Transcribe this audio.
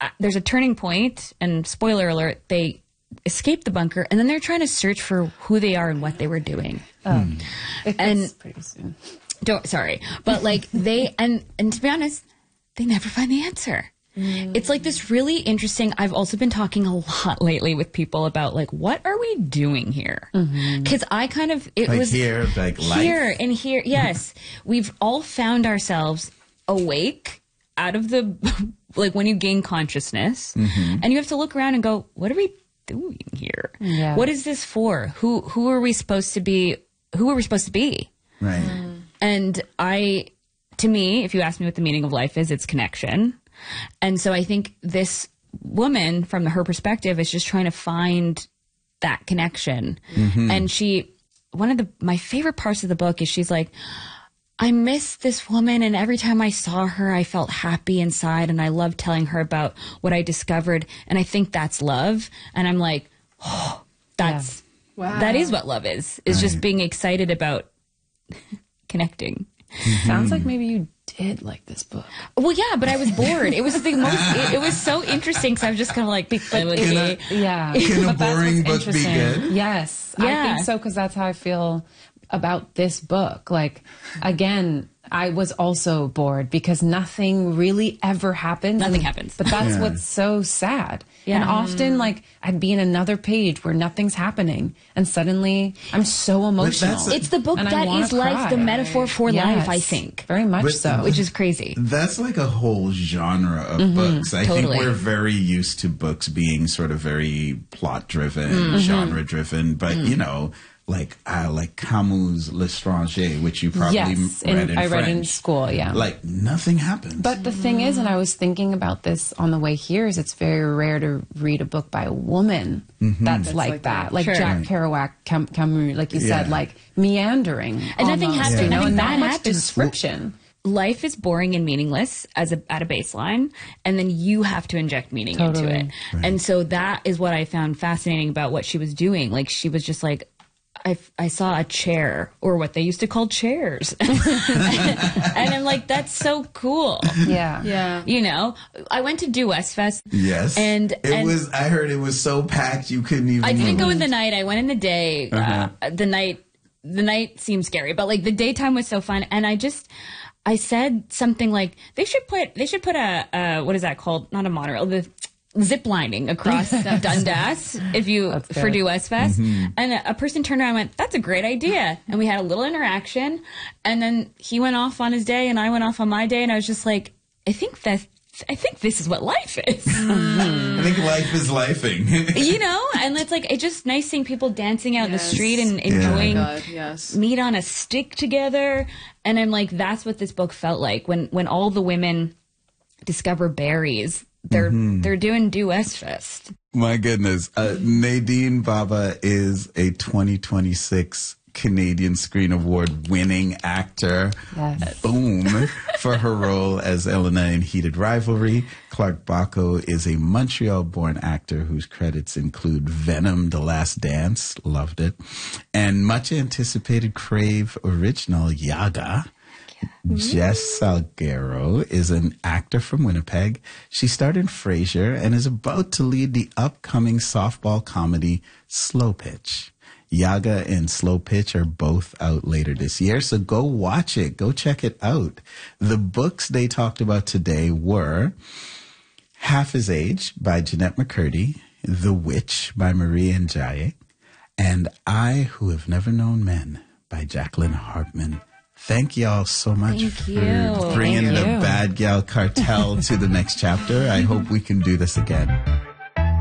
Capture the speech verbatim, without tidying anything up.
uh, there's a turning point, and spoiler alert, they escape the bunker, and then they're trying to search for who they are and what they were doing. Oh, hmm. it and pretty soon. Don't, sorry, but like they and and to be honest, they never find the answer. Mm. It's like this really interesting. I've also been talking a lot lately with people about like, what are we doing here? Because mm-hmm. I kind of it like was here, like here life. and here. Yes, we've all found ourselves awake out of the like when you gain consciousness, mm-hmm. and you have to look around and go, what are we doing here? Yeah. What is this for? Who who are we supposed to be? Who are we supposed to be? Right. Mm. And I, to me, if you ask me what the meaning of life is, it's connection. And so I think this woman, from her perspective, is just trying to find that connection. Mm-hmm. And she, one of the my favorite parts of the book is she's like, I miss this woman, and every time I saw her, I felt happy inside, and I loved telling her about what I discovered, and I think that's love. And I'm like, oh, that's yeah. wow. that is what love is, is right. just being excited about connecting. Mm-hmm. Sounds like maybe you did like this book. Well, yeah, but I was bored. It was the most. It, it was so interesting because I was just kind of like, but can it, a, yeah. Can a but boring book be good? Yes, yeah. I think so, because that's how I feel about this book. Like, again, I was also bored because nothing really ever happens. Nothing and, happens. But that's yeah. what's so sad. Yeah. And often, like, I'd be in another page where nothing's happening, and suddenly I'm so emotional. A, it's the book that is cry. life, the metaphor for yes, life, I think. Very much but, so. Which is crazy. That's like a whole genre of mm-hmm, books. I totally. think we're very used to books being sort of very plot-driven, mm-hmm. genre-driven, but, mm. you know, like uh, like Camus' L'Étranger, which you probably yes, read in, in I French. read in school, yeah. Like, nothing happens. But the thing is, and I was thinking about this on the way here, is it's very rare to read a book by a woman mm-hmm. that's, that's like, like that. that. Like sure. Jack Kerouac, Cam- Camus, like you yeah. said, like meandering. And nothing happens. You know, Nothing and bad not much happens. description. Life is boring and meaningless as a, at a baseline, and then you have to inject meaning totally. into it. Right. And so that is what I found fascinating about what she was doing. Like, she was just like, I, I saw a chair, or what they used to call chairs. and, and I'm like, that's so cool. Yeah. Yeah. You know, I went to Do West Fest. Yes. And it and was, I heard it was so packed you couldn't even I didn't move. go in the night. I went in the day. Uh-huh. Uh, the night, the night seemed scary, but like the daytime was so fun. And I just, I said something like, they should put, they should put a, uh, what is that called? Not a monorail. The, zip lining across Dundas if you for Do West Fest. Mm-hmm. And a, a person turned around and went, that's a great idea. And we had a little interaction, and then he went off on his day and I went off on my day, and I was just like, I think that I think this is what life is. Mm. I think life is lifing. You know? And it's like, it's just nice seeing people dancing out yes. in the street and enjoying yeah. oh God, yes. meat on a stick together. And I'm like, that's what this book felt like when when all the women discover berries. They're mm-hmm. they're doing Do West Fest. My goodness. Uh, Nadine Baba is a twenty twenty-six Canadian Screen Award winning actor. Yes. Boom. For her role as Elena in Heated Rivalry. Clark Bacco is a Montreal-born actor whose credits include Venom, The Last Dance, loved it, and much anticipated Crave original Yaga. Jess Salguero is an actor from Winnipeg. She starred in Frasier and is about to lead the upcoming softball comedy Slow Pitch. Yaga and Slow Pitch are both out later this year, so go watch it. Go check it out. The books they talked about today were Half His Age by Jeanette McCurdy, The Witch by Marie Njaye, and I Who Have Never Known Men by Jacqueline Hartman. Thank y'all so much Thank for you. bringing Thank the you. Bad Gal Cartel to the next chapter. I hope we can do this again.